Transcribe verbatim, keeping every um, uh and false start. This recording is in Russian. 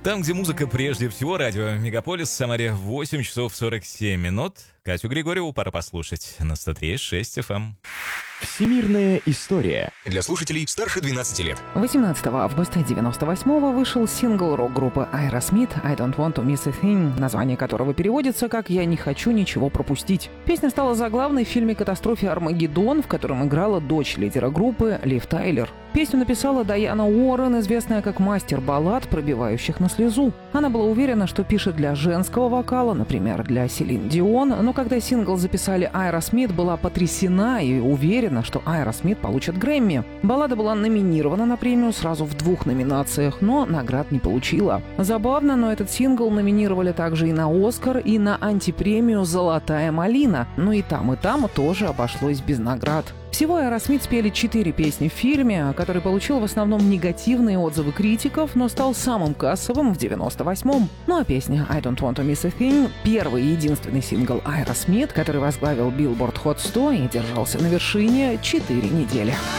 Там, где музыка прежде всего, радио Мегаполис, в Самаре восемь часов сорок семь минут. Катю Григорьеву пора послушать на сто три и шесть эф эм. Всемирная история. Для слушателей старше двенадцати лет. восемнадцатого августа девяносто восьмого вышел сингл рок-группы Aerosmith «I Don't Want to Miss a Thing», название которого переводится как «Я не хочу ничего пропустить». Песня стала заглавной в фильме «Катастрофе Армагеддон», в котором играла дочь лидера группы Лив Тайлер. Песню написала Дайана Уоррен, известная как мастер баллад, пробивающих на слезу. Она была уверена, что пишет для женского вокала, например, для Селин Дион, но когда сингл записали Aerosmith, была потрясена и уверена, что Aerosmith получат Грэмми. Баллада была номинирована на премию сразу в двух номинациях, но наград не получила. Забавно, но этот сингл номинировали также и на «Оскар», и на антипремию «Золотая малина», но и там, и там тоже обошлось без наград. Всего Aerosmith спели четыре песни в фильме, который получил в основном негативные отзывы критиков, но стал самым кассовым в девяносто восьмом. Ну а песня «I Don't Want to Miss a Thing» — первый и единственный сингл Aerosmith, который возглавил Billboard Hot сто и держался на вершине четыре недели.